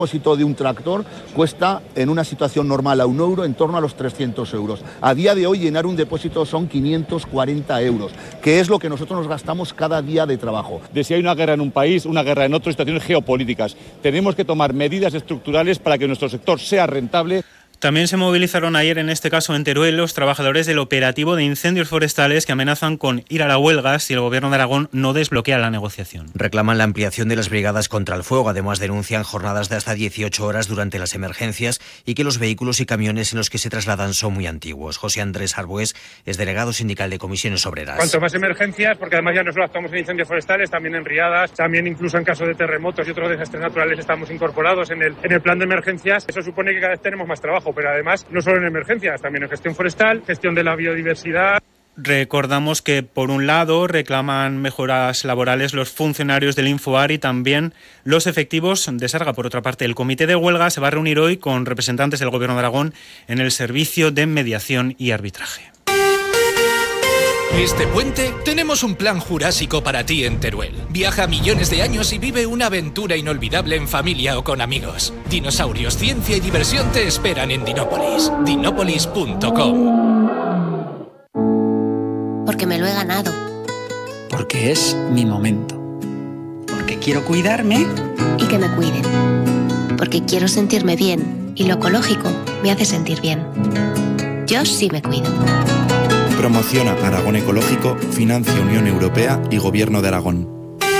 depósito de un tractor cuesta en una situación normal a €1 en torno a los 300 euros. A día de hoy llenar un depósito son 540 euros, que es lo que nosotros nos gastamos cada día de trabajo. De si hay una guerra en un país, una guerra en otro, situaciones geopolíticas. Tenemos que tomar medidas estructurales para que nuestro sector sea rentable. También se movilizaron ayer, en este caso en Teruel, los trabajadores del operativo de incendios forestales que amenazan con ir a la huelga si el Gobierno de Aragón no desbloquea la negociación. Reclaman la ampliación de las brigadas contra el fuego. Además, denuncian jornadas de hasta 18 horas durante las emergencias y que los vehículos y camiones en los que se trasladan son muy antiguos. José Andrés Arbués es delegado sindical de Comisiones Obreras. Cuanto más emergencias, porque además ya no solo actuamos en incendios forestales, también en riadas, también incluso en caso de terremotos y otros desastres naturales estamos incorporados en el plan de emergencias. Eso supone que cada vez tenemos más trabajo, pero además no solo en emergencias, también en gestión forestal, gestión de la biodiversidad. Recordamos que, por un lado, reclaman mejoras laborales los funcionarios del Infoar y también los efectivos de Sarga. Por otra parte, el comité de huelga se va a reunir hoy con representantes del Gobierno de Aragón en el Servicio de Mediación y Arbitraje. Este puente tenemos un plan jurásico para ti en Teruel. Viaja millones de años y vive una aventura inolvidable en familia o con amigos. Dinosaurios, ciencia y diversión te esperan en Dinópolis. Dinópolis.com. Porque me lo he ganado. Porque es mi momento. Porque quiero cuidarme. Y que me cuiden. Porque quiero sentirme bien. Y lo ecológico me hace sentir bien. Yo sí me cuido. Promociona Aragón Ecológico, financia Unión Europea y Gobierno de Aragón.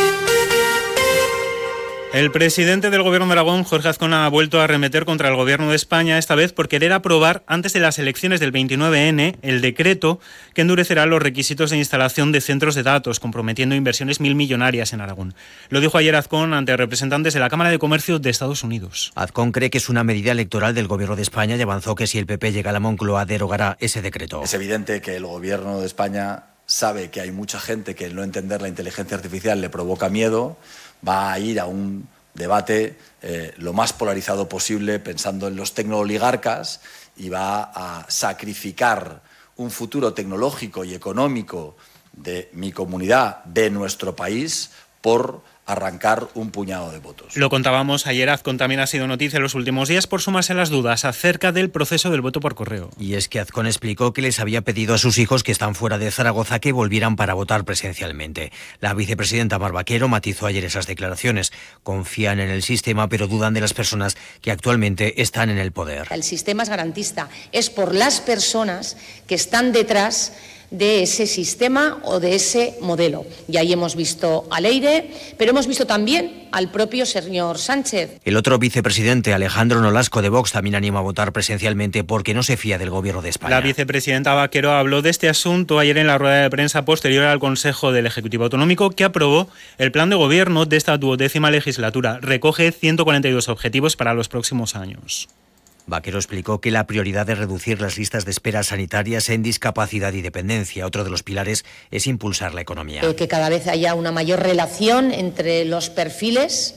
El presidente del Gobierno de Aragón, Jorge Azcón, ha vuelto a arremeter contra el Gobierno de España, esta vez por querer aprobar antes de las elecciones del 29N el decreto que endurecerá los requisitos de instalación de centros de datos, comprometiendo inversiones milmillonarias en Aragón. Lo dijo ayer Azcón ante representantes de la Cámara de Comercio de Estados Unidos. Azcón cree que es una medida electoral del Gobierno de España y avanzó que si el PP llega a la Moncloa derogará ese decreto. Es evidente que el Gobierno de España sabe que hay mucha gente que el no entender la inteligencia artificial le provoca miedo, va a ir a un debate lo más polarizado posible pensando en los tecnooligarcas y va a sacrificar un futuro tecnológico y económico de mi comunidad, de nuestro país, por arrancar un puñado de votos. Lo contábamos ayer, Azcón también ha sido noticia en los últimos días por sumarse a las dudas acerca del proceso del voto por correo. Y es que Azcón explicó que les había pedido a sus hijos que están fuera de Zaragoza que volvieran para votar presencialmente. La vicepresidenta Mar Vaquero matizó ayer esas declaraciones. Confían en el sistema, pero dudan de las personas que actualmente están en el poder. El sistema es garantista, es por las personas que están detrás de ese sistema o de ese modelo. Y ahí hemos visto a Leire, pero hemos visto también al propio señor Sánchez. El otro vicepresidente, Alejandro Nolasco de Vox, también anima a votar presencialmente porque no se fía del Gobierno de España. La vicepresidenta Vaquero habló de este asunto ayer en la rueda de prensa posterior al Consejo del Ejecutivo Autonómico, que aprobó el plan de gobierno de esta 12ª legislatura. Recoge 142 objetivos para los próximos años. Vaquero explicó que la prioridad es reducir las listas de espera sanitarias en discapacidad y dependencia. Otro de los pilares es impulsar la economía. Que cada vez haya una mayor relación entre los perfiles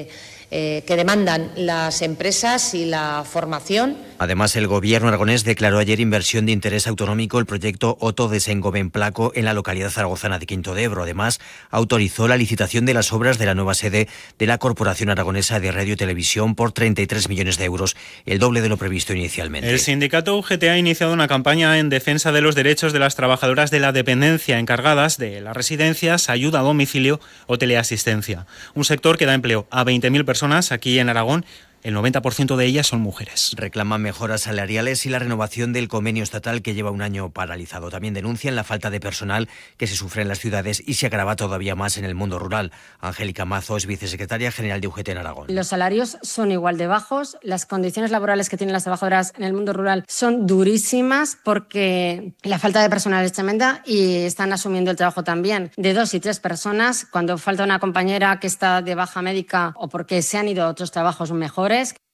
que demandan las empresas y la formación. Además, el Gobierno aragonés declaró ayer inversión de interés autonómico el proyecto Oto de Sengoben-Placo en la localidad zaragozana de Quinto de Ebro. Además, autorizó la licitación de las obras de la nueva sede de la Corporación Aragonesa de Radio y Televisión por 33 millones de euros, el doble de lo previsto inicialmente. El sindicato UGT ha iniciado una campaña en defensa de los derechos de las trabajadoras de la dependencia encargadas de las residencias, ayuda a domicilio o teleasistencia. Un sector que da empleo a 20.000 personas aquí en Aragón. El 90% de ellas son mujeres. Reclaman mejoras salariales y la renovación del convenio estatal que lleva un año paralizado. También denuncian la falta de personal que se sufre en las ciudades y se agrava todavía más en el mundo rural. Angélica Mazo es vicesecretaria general de UGT en Aragón. Los salarios son igual de bajos, las condiciones laborales que tienen las trabajadoras en el mundo rural son durísimas porque la falta de personal es tremenda y están asumiendo el trabajo también de 2 y 3 personas cuando falta una compañera que está de baja médica o porque se han ido a otros trabajos mejores.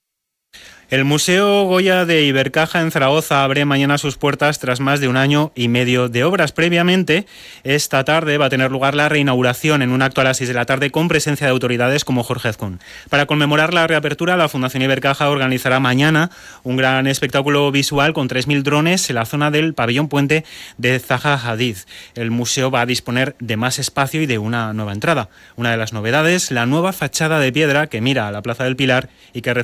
El Museo Goya de Ibercaja en Zaragoza abre mañana sus puertas tras más de 1 año y medio de obras. Previamente, esta tarde va a tener lugar la reinauguración en un acto a las 6 de la tarde con presencia de autoridades como Jorge Azcón. Para conmemorar la reapertura, la Fundación Ibercaja organizará mañana un gran espectáculo visual con 3.000 drones en la zona del pabellón puente de Zaha Hadid. El museo va a disponer de más espacio y de una nueva entrada. Una de las novedades, la nueva fachada de piedra que mira a la Plaza del Pilar y que